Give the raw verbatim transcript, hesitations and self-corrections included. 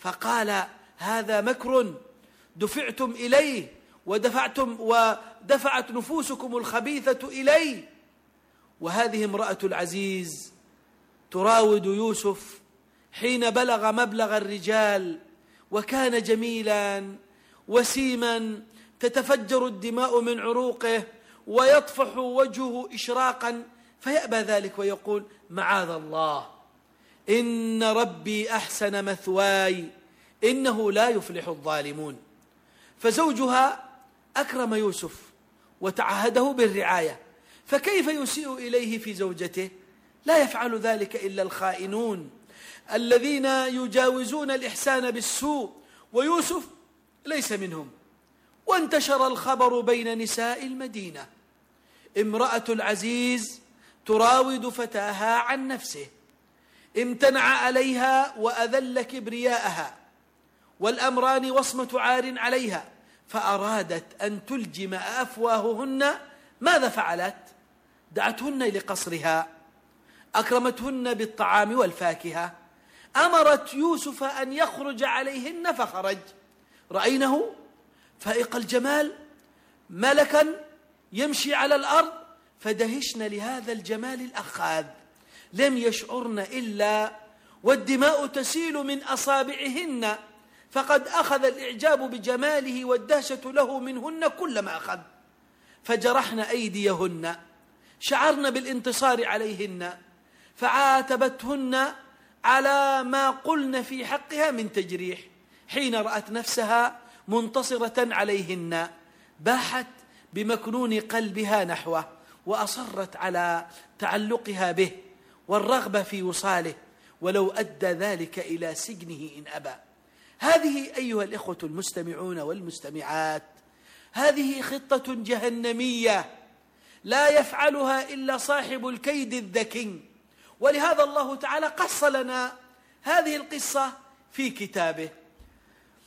فقال: هذا مكر دفعتم إليه ودفعتم ودفعت نفوسكم الخبيثة إليه. وهذه امرأة العزيز تراود يوسف حين بلغ مبلغ الرجال، وكان جميلا وسيما تتفجر الدماء من عروقه ويطفح وجهه إشراقا، فيأبى ذلك ويقول: معاذ الله، إن ربي أحسن مثواي إنه لا يفلح الظالمون. فزوجها أكرم يوسف وتعهده بالرعاية، فكيف يسيء إليه في زوجته؟ لا يفعل ذلك إلا الخائنون الذين يجاوزون الإحسان بالسوء، ويوسف ليس منهم. وانتشر الخبر بين نساء المدينة: امرأة العزيز تراود فتاها عن نفسه، امتنع عليها وأذل كبرياءها، والأمران وصمة عار عليها، فأرادت أن تلجم أفواههن. ماذا فعلت؟ دعتهن لقصرها، أكرمتهن بالطعام والفاكهة، أمرت يوسف أن يخرج عليهن فخرج. رأينه فائق الجمال، ملكا يمشي على الأرض، فدهشن لهذا الجمال الأخاذ، لم يشعرن إلا والدماء تسيل من أصابعهن، فقد أخذ الإعجاب بجماله والدهشة له منهن كل ما أخذ، فجرحن أيديهن، شعرن بالانتصار عليهن، فعاتبتهن على ما قلن في حقها من تجريح. حين رأت نفسها منتصرة عليهن باحت بمكنون قلبها نحوه، وأصرت على تعلقها به والرغبة في وصاله، ولو أدى ذلك إلى سجنه إن أبى. هذه أيها الإخوة المستمعون والمستمعات، هذه خطة جهنمية لا يفعلها إلا صاحب الكيد الذكي، ولهذا الله تعالى قص لنا هذه القصة في كتابه.